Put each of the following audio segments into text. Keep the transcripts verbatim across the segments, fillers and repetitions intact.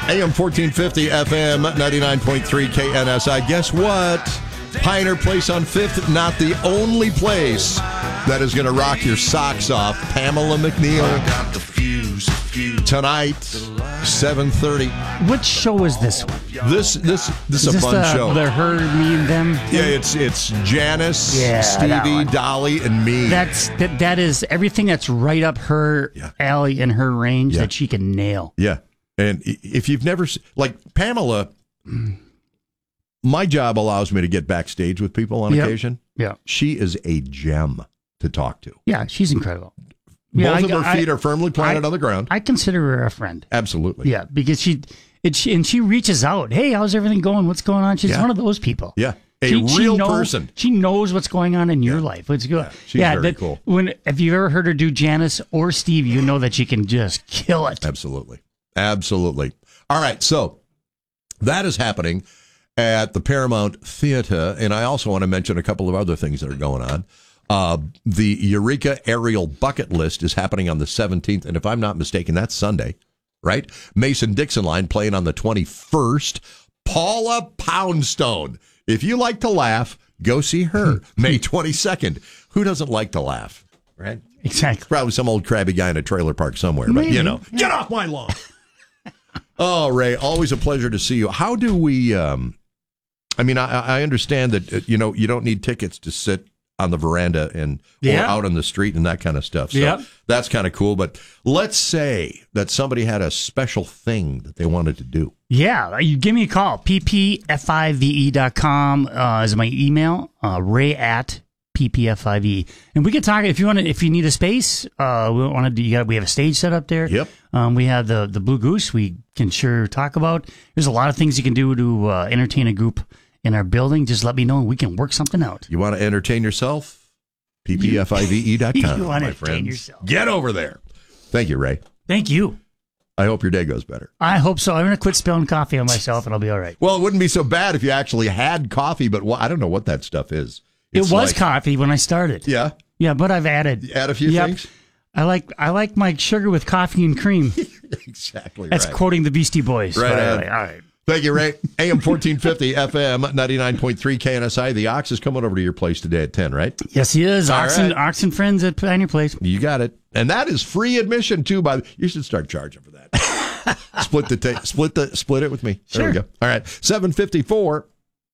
A M fourteen fifty, F M ninety-nine point three, K N S I. Guess what? Pioneer Place on fifth, not the only place that is going to rock your socks off. Pamela McNeil. Tonight, seven thirty. Which show is this one? This this this is, is a this fun the, show. The her, me, and them? Yeah, it's it's Janice, yeah, Stevie, Dolly, and me. That's that, that is everything that's right up her yeah. alley and her range yeah. that she can nail. Yeah. And if you've never, like Pamela, my job allows me to get backstage with people on yep. occasion. Yeah. She is a gem to talk to. Yeah, she's incredible. Both yeah, of I, her feet I, are firmly planted I, on the ground. I consider her a friend. Absolutely. Yeah, because she, it, she and she reaches out. Hey, how's everything going? What's going on? She's yeah. one of those people. Yeah, a she, real she knows, person. She knows what's going on in your yeah. life. It's good. Yeah, she's yeah, very that, cool. When if you've ever heard her do Janice or Steve, you know that she can just kill it. Absolutely, absolutely. All right, so that is happening at the Paramount Theater, and I also want to mention a couple of other things that are going on. Uh, the Eureka Aerial Bucket List is happening on the seventeenth, and if I'm not mistaken, that's Sunday, right? Mason-Dixon Line playing on the twenty-first. Paula Poundstone. If you like to laugh, go see her. May twenty-second. Who doesn't like to laugh, right? Exactly. Probably some old crabby guy in a trailer park somewhere, but, Maybe. you know, get off my lawn. Oh, Ray, always a pleasure to see you. How do we, um, I mean, I, I understand that, uh, you know, you don't need tickets to sit on the veranda and yeah. or out on the street and that kind of stuff. So yep. that's kind of cool. But let's say that somebody had a special thing that they wanted to do. Yeah, you give me a call. P P F I V E dot com uh, is my email. Uh, Ray at P P F I V E. And we can talk if you want to, if you need a space. Uh, we want to do. You got. We have a stage set up there. Yep. Um, we have the the Blue Goose. We can sure talk about. There's a lot of things you can do to uh, entertain a group in our building. Just let me know and we can work something out. You want to entertain yourself? P P F I V E dot com. You want to my entertain friends. yourself? Get over there. Thank you, Ray. Thank you. I hope your day goes better. I hope so. I'm going to quit spilling coffee on myself and I'll be all right. Well, it wouldn't be so bad if you actually had coffee, but wh- I don't know what that stuff is. It's it was like, coffee when I started. Yeah? Yeah, but I've added. Add a few yep. things? I like I like my sugar with coffee and cream. Exactly That's right. quoting the Beastie Boys. Right. By the on. way. All right. Thank you, Ray. A M fourteen fifty, F M ninety-nine point three, K N S I. The Ox is coming over to your place today at ten, right? Yes, he is. All Ox and, right. Ox and Friends at Pioneer Place. You got it. And that is free admission, too. By the, you should start charging for that. split the ta- split the split it with me. There Sure. we go. All right. seven fifty-four.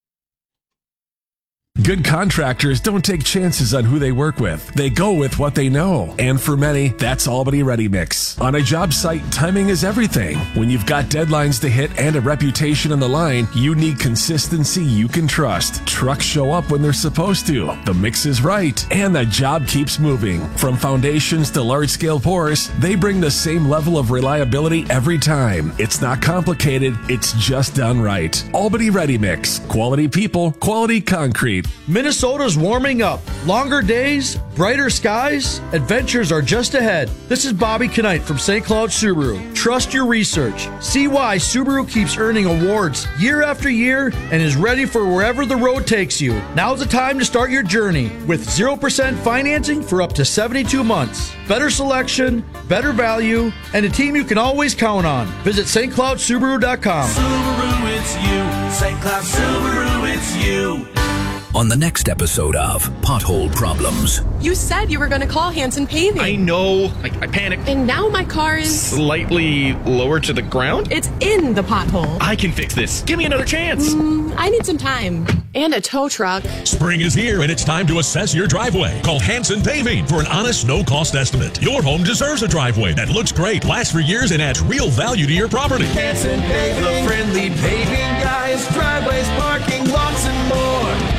Good contractors don't take chances on who they work with. They go with what they know. And for many, that's Albany Ready Mix. On a job site, timing is everything. When you've got deadlines to hit and a reputation on the line, you need consistency you can trust. Trucks show up when they're supposed to. The mix is right. And the job keeps moving. From foundations to large-scale pours, they bring the same level of reliability every time. It's not complicated. It's just done right. Albany Ready Mix. Quality people, quality concrete. Minnesota's warming up. Longer days, brighter skies, adventures are just ahead. This is Bobby Knight from Saint Cloud Subaru. Trust your research. See why Subaru keeps earning awards year after year and is ready for wherever the road takes you. Now's the time to start your journey with zero percent financing for up to seventy-two months. Better selection, better value, and a team you can always count on. Visit Saint Cloud Subaru dot com. Subaru, it's you. Saint Cloud Subaru, it's you. On the next episode of Pothole Problems. You said you were going to call Hanson Paving. I know. I, I panicked. And now my car is... slightly lower to the ground? It's in the pothole. I can fix this. Give me another chance. Mm, I need some time. And a tow truck. Spring is here and it's time to assess your driveway. Call Hanson Paving for an honest, no-cost estimate. Your home deserves a driveway that looks great, lasts for years, and adds real value to your property. Hanson Paving, the friendly paving guys, driveways, parking lots, and more.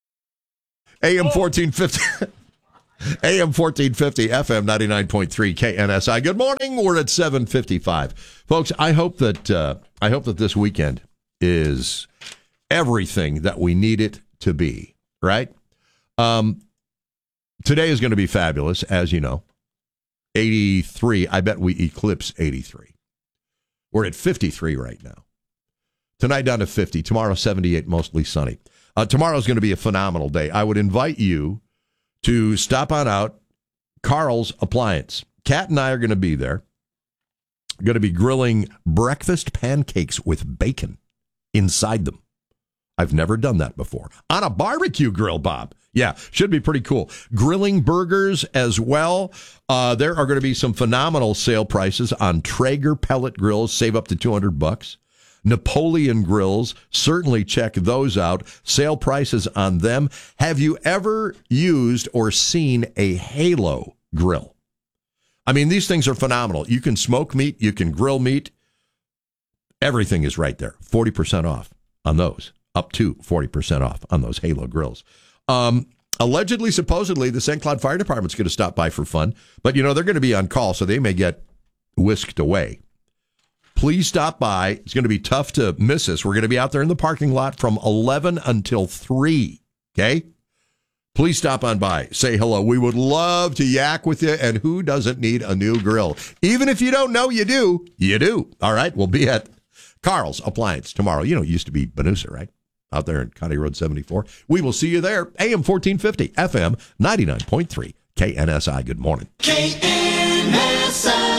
A M fourteen fifty. A M fourteen fifty, F M ninety-nine point three, K N S I. Good morning. We're at seven fifty-five. Folks, I hope that uh, I hope that this weekend is everything that we need it to be, right? Um, today is going to be fabulous, as you know. eighty-three. I bet we eclipse eighty-three. We're at fifty-three right now. Tonight down to fifty. Tomorrow seventy-eight, mostly sunny. Uh, tomorrow's going to be a phenomenal day. I would invite you to stop on out. Carl's Appliance. Kat and I are going to be there. going to be grilling breakfast pancakes with bacon inside them. I've never done that before. On a barbecue grill, Bob. Yeah, should be pretty cool. Grilling burgers as well. Uh, there are going to be some phenomenal sale prices on Traeger pellet grills. Save up to two hundred bucks. Napoleon grills, certainly check those out. Sale prices on them. Have you ever used or seen a Halo grill? I mean, these things are phenomenal. You can smoke meat, you can grill meat. Everything is right there. forty percent off on those. Up to forty percent off on those Halo grills. Um, allegedly, supposedly, the Saint Cloud Fire Department's going to stop by for fun. But, you know, they're going to be on call, so they may get whisked away. Please stop by. It's going to be tough to miss us. We're going to be out there in the parking lot from eleven until three, okay? Please stop on by. Say hello. We would love to yak with you, and who doesn't need a new grill? Even if you don't know you do, you do. All right, we'll be at Carl's Appliance tomorrow. You know, it used to be Benusa, right? Out there in County Road seventy-four. We will see you there. A M fourteen fifty, F M ninety-nine point three, K N S I. Good morning. K N S I.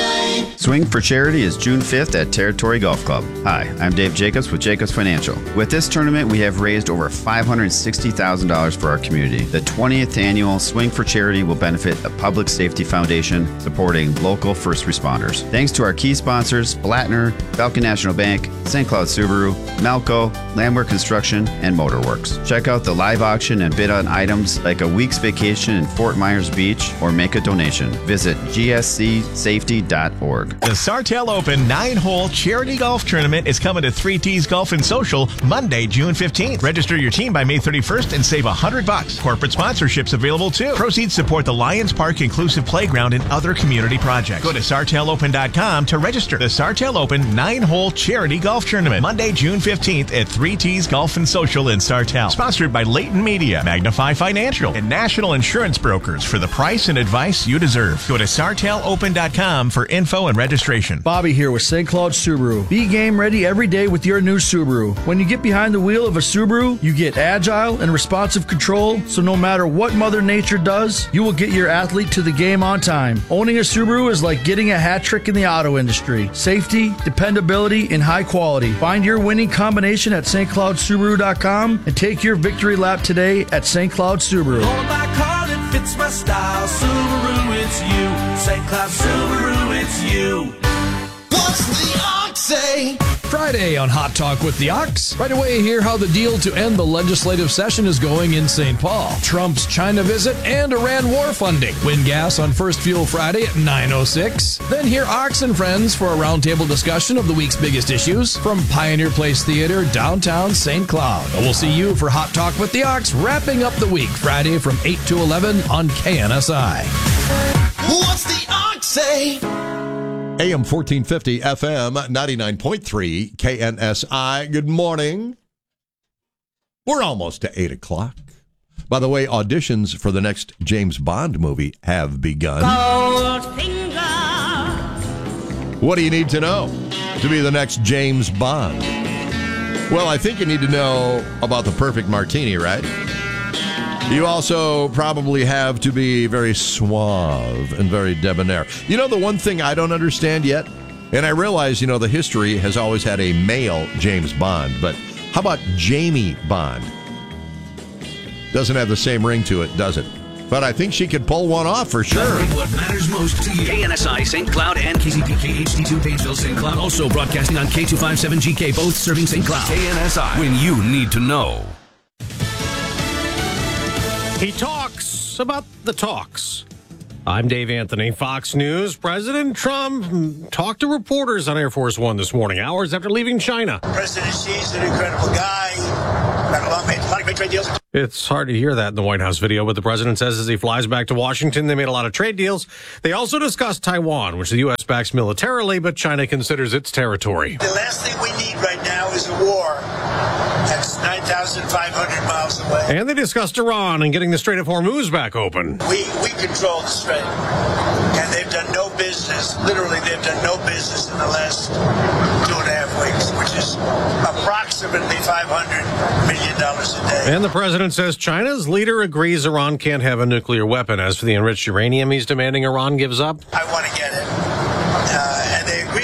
Swing for Charity is June fifth at Territory Golf Club. Hi, I'm Dave Jacobs with Jacobs Financial. With this tournament, we have raised over five hundred sixty thousand dollars for our community. The twentieth annual Swing for Charity will benefit the Public Safety Foundation, supporting local first responders. Thanks to our key sponsors, Blattner, Falcon National Bank, Saint Cloud Subaru, Malco, Landwehr Construction, and Motorworks. Check out the live auction and bid on items like a week's vacation in Fort Myers Beach or make a donation. Visit G S C safety dot org. The Sartell Open nine-hole charity golf tournament is coming to three T's Golf and Social Monday, June fifteenth. Register your team by May thirty-first and save one hundred bucks. Corporate sponsorships available too. Proceeds support the Lions Park Inclusive Playground and other community projects. Go to Sartell Open dot com to register. The Sartell Open nine-hole charity golf tournament Monday, June fifteenth at three T's Golf and Social in Sartell. Sponsored by Leighton Media, Magnify Financial, and National Insurance Brokers for the price and advice you deserve. Go to Sartell Open dot com for info and registration. Bobby here with Saint Cloud Subaru. Be game ready every day with your new Subaru. When you get behind the wheel of a Subaru, you get agile and responsive control, so no matter what Mother Nature does, you will get your athlete to the game on time. Owning a Subaru is like getting a hat trick in the auto industry. Safety, dependability, and high quality. Find your winning combination at Saint Cloud Subaru dot com and take your victory lap today at Saint Cloud Subaru. On my car that fits my style, Subaru, it's you. Saint Cloud Subaru, it's you. What's the ox say? Friday on Hot Talk with the Ox. Right away, hear how the deal to end the legislative session is going in Saint Paul. Trump's China visit and Iran war funding. Win gas on First Fuel Friday at nine oh six. Then hear Ox and friends for a roundtable discussion of the week's biggest issues from Pioneer Place Theater, downtown Saint Cloud. We'll see you for Hot Talk with the Ox, wrapping up the week Friday from eight to eleven on K N S I. What's the ox say? A M fourteen fifty, F M ninety-nine point three, K N S I. Good morning. We're almost to eight o'clock. By the way, auditions for the next James Bond movie have begun. What do you need to know to be the next James Bond? Well, I think you need to know about the perfect martini, right? You also probably have to be very suave and very debonair. You know, the one thing I don't understand yet, and I realize, you know, the history has always had a male James Bond, but how about Jamie Bond? Doesn't have the same ring to it, does it? But I think she could pull one off for sure. Covering what matters most to you. K N S I, Saint Cloud, and K C P K H D two, Painesville, Saint Cloud. Also broadcasting on K two fifty-seven G K, both serving Saint Cloud. K N S I, when you need to know. He talks about the talks. I'm Dave Anthony, Fox News. President Trump talked to reporters on Air Force One this morning, hours after leaving China. President Xi's an incredible guy. Got a lot, made, a lot of great trade deals. It's hard to hear that in the White House video, but the president says as he flies back to Washington, they made a lot of trade deals. They also discussed Taiwan, which the U S backs militarily, but China considers its territory. The last thing we need right now is a war. That's nine thousand five hundred miles away. And they discussed Iran and getting the Strait of Hormuz back open. We we control the strait. And they've done no business, literally they've done no business in the last two and a half weeks, which is approximately five hundred million dollars a day. And the president says China's leader agrees Iran can't have a nuclear weapon. As for the enriched uranium he's demanding Iran gives up, I want to get it. Uh, and they agree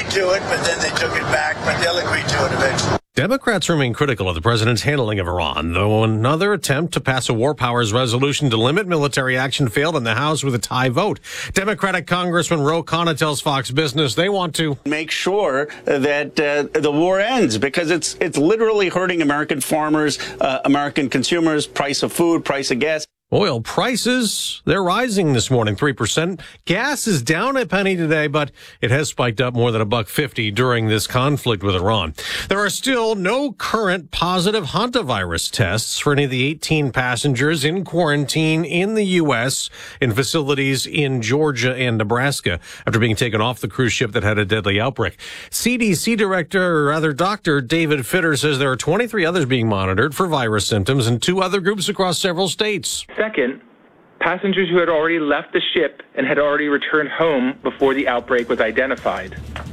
but then they took it back, but they'll agree to it eventually. Democrats remain critical of the president's handling of Iran, though another attempt to pass a war powers resolution to limit military action failed in the House with a tie vote. Democratic Congressman Ro Khanna tells Fox Business they want to make sure that uh, the war ends, because it's it's literally hurting American farmers, uh, American consumers, price of food, price of gas. Oil prices, they're rising this morning, three percent. Gas is down a penny today, but it has spiked up more than a buck fifty during this conflict with Iran. There are still no current positive hantavirus tests for any of the eighteen passengers in quarantine in the U S in facilities in Georgia and Nebraska after being taken off the cruise ship that had a deadly outbreak. C D C Director, or rather Doctor David Fitter, says there are twenty-three others being monitored for virus symptoms in two other groups across several states. Second, passengers who had already left the ship and had already returned home before the outbreak was identified.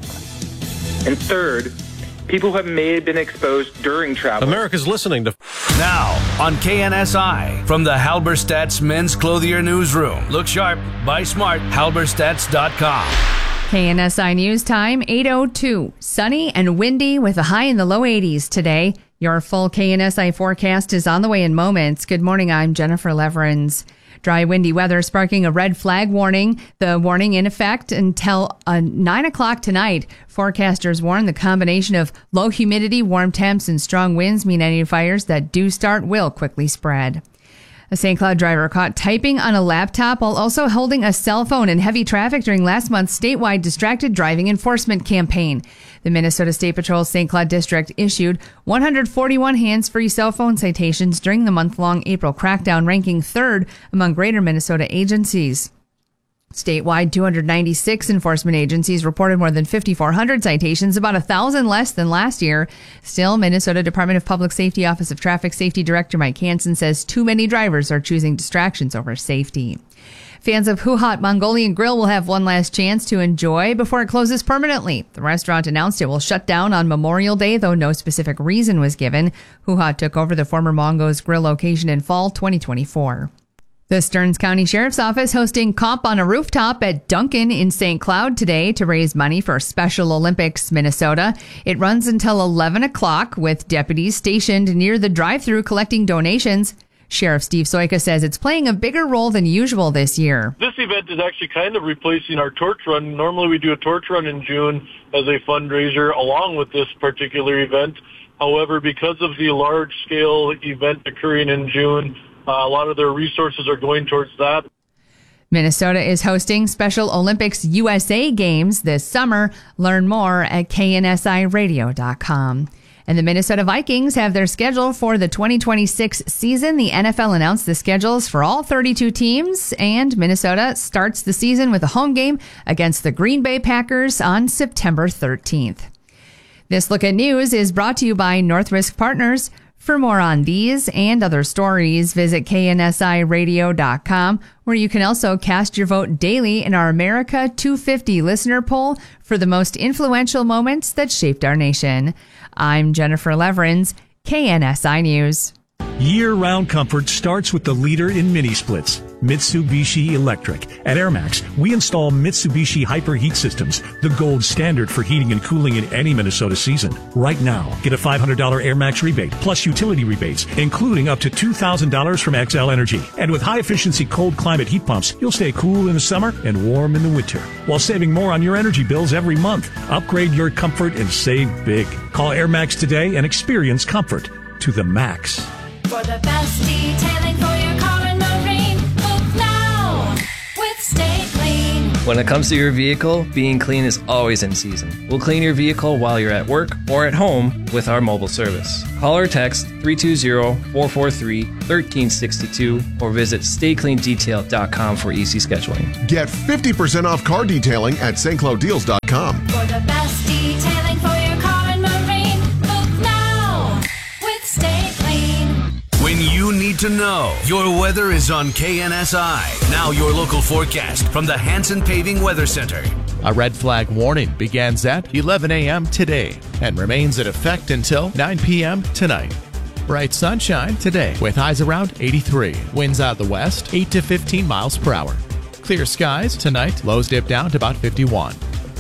And third, people who have may have been exposed during travel. America's listening to now on K N S I from the Halberstadt's Men's Clothier Newsroom. Look sharp, buy smart, halberstadts dot com. K N S I News Time, eight oh two. Sunny and windy with a high in the low eighties today. Your full K N S I forecast is on the way in moments. Good morning, I'm Jennifer Leverins. Dry, windy weather sparking a red flag warning. The warning in effect until uh, nine o'clock tonight. Forecasters warn the combination of low humidity, warm temps, and strong winds mean any fires that do start will quickly spread. A Saint Cloud driver caught typing on a laptop while also holding a cell phone in heavy traffic during last month's statewide distracted driving enforcement campaign. The Minnesota State Patrol's Saint Cloud District issued one hundred forty-one hands-free cell phone citations during the month-long April crackdown, ranking third among greater Minnesota agencies. Statewide, two hundred ninety-six enforcement agencies reported more than fifty-four hundred citations, about one thousand less than last year. Still, Minnesota Department of Public Safety Office of Traffic Safety Director Mike Hansen says too many drivers are choosing distractions over safety. Fans of Hoo Hot Mongolian Grill will have one last chance to enjoy before it closes permanently. The restaurant announced it will shut down on Memorial Day, though no specific reason was given. Hoo Hot took over the former Mongo's Grill location in fall twenty twenty-four. The Stearns County Sheriff's Office hosting Comp on a Rooftop at Duncan in Saint Cloud today to raise money for Special Olympics Minnesota. It runs until eleven o'clock with deputies stationed near the drive-thru collecting donations. Sheriff Steve Soika says it's playing a bigger role than usual this year. This event is actually kind of replacing our torch run. Normally we do a torch run in June as a fundraiser along with this particular event. However, because of the large-scale event occurring in June, Uh, a lot of their resources are going towards that. Minnesota is hosting Special Olympics U S A Games this summer. Learn more at K N S I radio dot com. And the Minnesota Vikings have their schedule for the twenty twenty-six season. The N F L announced the schedules for all thirty-two teams, and Minnesota starts the season with a home game against the Green Bay Packers on September thirteenth. This Look at News is brought to you by North Risk Partners. For more on these and other stories, visit K N S I radio dot com, where you can also cast your vote daily in our America two fifty listener poll for the most influential moments that shaped our nation. I'm Jennifer Leverins, K N S I News. Year-round comfort starts with the leader in mini-splits, Mitsubishi Electric. At Air Max, we install Mitsubishi Hyper Heat Systems, the gold standard for heating and cooling in any Minnesota season. Right now, get a five hundred dollars Air Max rebate, plus utility rebates, including up to two thousand dollars from X L Energy. And with high-efficiency cold climate heat pumps, you'll stay cool in the summer and warm in the winter, while saving more on your energy bills every month. Upgrade your comfort and save big. Call Air Max today and experience comfort to the max. For the best detailing for your car and marine, book now with Stay Clean. When it comes to your vehicle, being clean is always in season. We'll clean your vehicle while you're at work or at home with our mobile service. Call or text three two zero, four four three, one three six two or visit stay clean detail dot com for easy scheduling. Get fifty percent off car detailing at St Cloud Deals dot com. For the best detailing for your car and marine, book now with Stay Clean. When you need to know, your weather is on K N S I. Now your local forecast from the Hanson Paving Weather Center. A red flag warning begins at eleven a.m. today and remains in effect until nine p.m. tonight. Bright sunshine today with highs around eighty-three. Winds out the west, eight to fifteen miles per hour. Clear skies tonight, lows dip down to about fifty-one.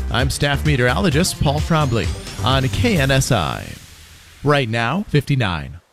I'm staff meteorologist Paul Trombley on K N S I. Right now, fifty-nine.